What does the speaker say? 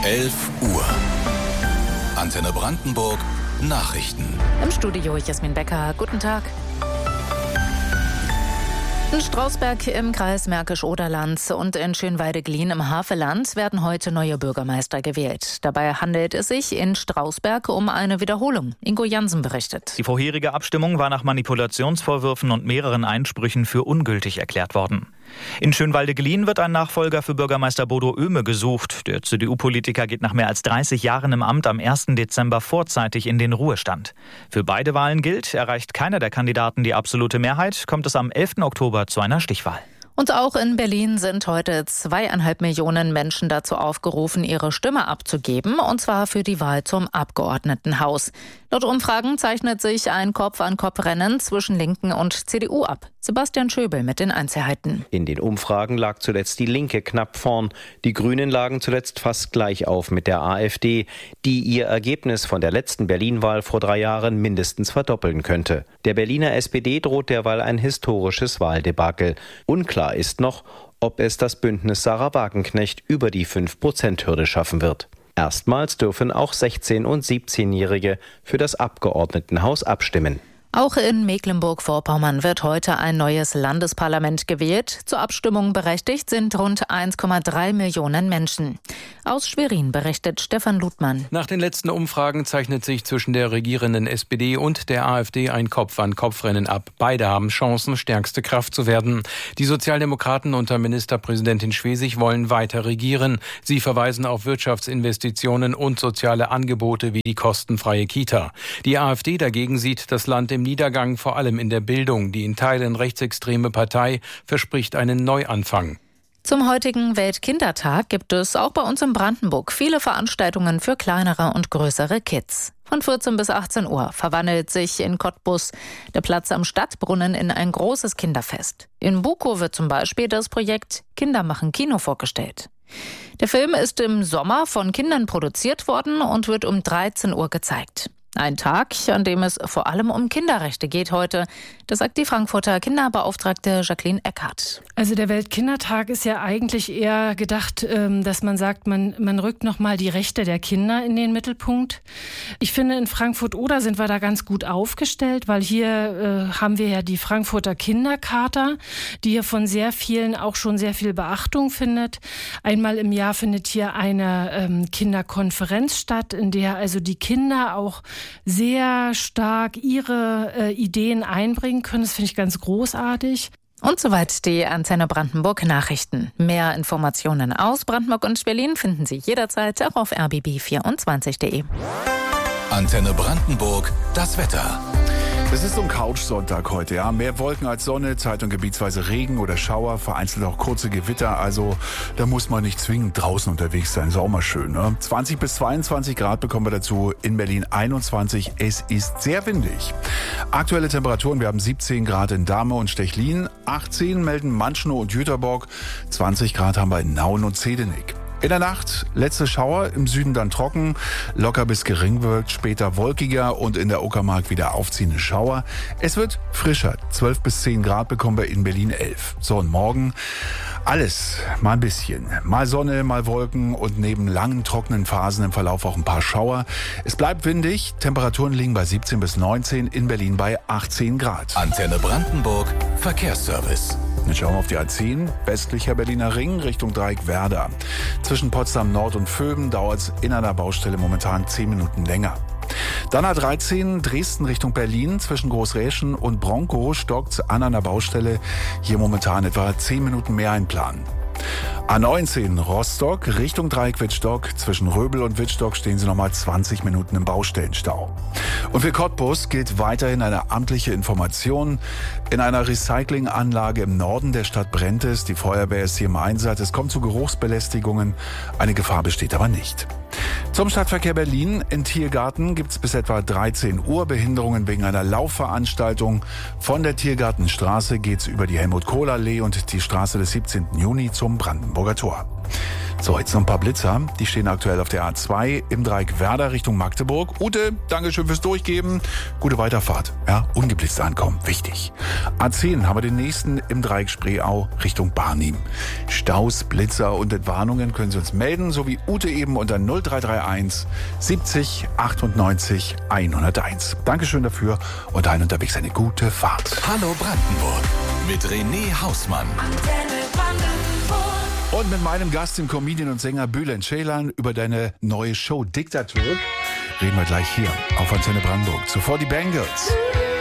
11 Uhr. Antenne Brandenburg Nachrichten. Im Studio Jasmin Becker. Guten Tag. In Strausberg im Kreis Märkisch-Oderland und in Schönweide-Glien im Havelland werden heute neue Bürgermeister gewählt. Dabei handelt es sich in Strausberg um eine Wiederholung. Ingo Jansen berichtet. Die vorherige Abstimmung war nach Manipulationsvorwürfen und mehreren Einsprüchen für ungültig erklärt worden. In Schönweide-Glien wird ein Nachfolger für Bürgermeister Bodo Oehme gesucht. Der CDU-Politiker geht nach mehr als 30 Jahren im Amt am 1. Dezember vorzeitig in den Ruhestand. Für beide Wahlen gilt, erreicht keiner der Kandidaten die absolute Mehrheit, kommt es am 11. Oktober zu einer Stichwahl. Und auch in Berlin sind heute 2,5 Millionen Menschen dazu aufgerufen, ihre Stimme abzugeben, und zwar für die Wahl zum Abgeordnetenhaus. Laut Umfragen zeichnet sich ein Kopf-an-Kopf-Rennen zwischen Linken und CDU ab. Sebastian Schöbel mit den Einzelheiten. In den Umfragen lag zuletzt die Linke knapp vorn. Die Grünen lagen zuletzt fast gleich auf mit der AfD, die ihr Ergebnis von der letzten Berlin-Wahl vor 3 Jahren mindestens verdoppeln könnte. Der Berliner SPD droht derweil ein historisches Wahldebakel. Unklar ist noch, ob es das Bündnis Sarah Wagenknecht über die 5%-Hürde schaffen wird. Erstmals dürfen auch 16- und 17-Jährige für das Abgeordnetenhaus abstimmen. Auch in Mecklenburg-Vorpommern wird heute ein neues Landesparlament gewählt. Zur Abstimmung berechtigt sind rund 1,3 Millionen Menschen. Aus Schwerin berichtet Stefan Ludmann. Nach den letzten Umfragen zeichnet sich zwischen der regierenden SPD und der AfD ein Kopf-an-Kopf-Rennen ab. Beide haben Chancen, stärkste Kraft zu werden. Die Sozialdemokraten unter Ministerpräsidentin Schwesig wollen weiter regieren. Sie verweisen auf Wirtschaftsinvestitionen und soziale Angebote wie die kostenfreie Kita. Die AfD dagegen sieht das Land im Niedergang, vor allem in der Bildung. Die in Teilen rechtsextreme Partei verspricht einen Neuanfang. Zum heutigen Weltkindertag gibt es auch bei uns in Brandenburg viele Veranstaltungen für kleinere und größere Kids. Von 14 bis 18 Uhr verwandelt sich in Cottbus der Platz am Stadtbrunnen in ein großes Kinderfest. In Bukow wird zum Beispiel das Projekt Kinder machen Kino vorgestellt. Der Film ist im Sommer von Kindern produziert worden und wird um 13 Uhr gezeigt. Ein Tag, an dem es vor allem um Kinderrechte geht heute. Das sagt die Frankfurter Kinderbeauftragte Jacqueline Eckhardt. Also der Weltkindertag ist ja eigentlich eher gedacht, dass man sagt, man rückt nochmal die Rechte der Kinder in den Mittelpunkt. Ich finde, in Frankfurt-Oder sind wir da ganz gut aufgestellt, weil hier haben wir ja die Frankfurter Kindercharta, die hier von sehr vielen auch schon sehr viel Beachtung findet. Einmal im Jahr findet hier eine Kinderkonferenz statt, in der also die Kinder auch sehr stark ihre Ideen einbringen können. Das finde ich ganz großartig. Und soweit die Antenne Brandenburg Nachrichten. Mehr Informationen aus Brandenburg und Berlin finden Sie jederzeit auch auf rbb24.de. Antenne Brandenburg, das Wetter. Es ist so ein Couch-Sonntag heute, ja. Mehr Wolken als Sonne, Zeit- und gebietsweise Regen oder Schauer, vereinzelt auch kurze Gewitter. Also da muss man nicht zwingend draußen unterwegs sein. Ist auch mal schön, ne? 20 bis 22 Grad bekommen wir dazu, in Berlin 21. Es ist sehr windig. Aktuelle Temperaturen, wir haben 17 Grad in Dahme und Stechlin, 18 melden Manschnow und Jüterbock, 20 Grad haben wir in Nauen und Zedenick. In der Nacht letzte Schauer, im Süden dann trocken, locker bis gering bewölkt, später wolkiger und in der Uckermark wieder aufziehende Schauer. Es wird frischer, 12 bis 10 Grad bekommen wir in Berlin 11. So, und morgen alles, mal ein bisschen. Mal Sonne, mal Wolken und neben langen trockenen Phasen im Verlauf auch ein paar Schauer. Es bleibt windig, Temperaturen liegen bei 17 bis 19, in Berlin bei 18 Grad. Antenne Brandenburg, Verkehrsservice. Jetzt schauen wir auf die A10, westlicher Berliner Ring Richtung Dreieck Werder. Zwischen Potsdam Nord und Vöben dauert es in einer Baustelle momentan 10 Minuten länger. Dann A13 Dresden Richtung Berlin zwischen Großräschen und Bronkow stockt an einer Baustelle. Hier momentan etwa 10 Minuten mehr einplanen. A19 Rostock Richtung Dreieck Wittstock. Zwischen Röbel und Wittstock stehen Sie nochmal 20 Minuten im Baustellenstau. Und für Cottbus gilt weiterhin eine amtliche Information. In einer Recyclinganlage im Norden der Stadt brennt es. Die Feuerwehr ist hier im Einsatz. Es kommt zu Geruchsbelästigungen. Eine Gefahr besteht aber nicht. Zum Stadtverkehr Berlin. In Tiergarten gibt es bis etwa 13 Uhr Behinderungen wegen einer Laufveranstaltung. Von der Tiergartenstraße geht es über die Helmut-Kohl-Allee und die Straße des 17. Juni zum Brandenburger Hamburger Tor. So, jetzt noch ein paar Blitzer. Die stehen aktuell auf der A2 im Dreieck Werder Richtung Magdeburg. Ute, Dankeschön fürs Durchgeben. Gute Weiterfahrt. Ja, ungeblitzt ankommen. Wichtig. A10 haben wir den nächsten im Dreieck Spreeau Richtung Barnim. Staus, Blitzer und Entwarnungen können Sie uns melden, so wie Ute eben unter 0331 70 98 101. Dankeschön dafür und allen unterwegs eine gute Fahrt. Hallo Brandenburg mit René Hausmann. Und mit meinem Gast, dem Comedian und Sänger Bülent Ceylan, über deine neue Show Diktatur reden wir gleich hier auf Antenne Brandenburg. Zuvor die Bangles.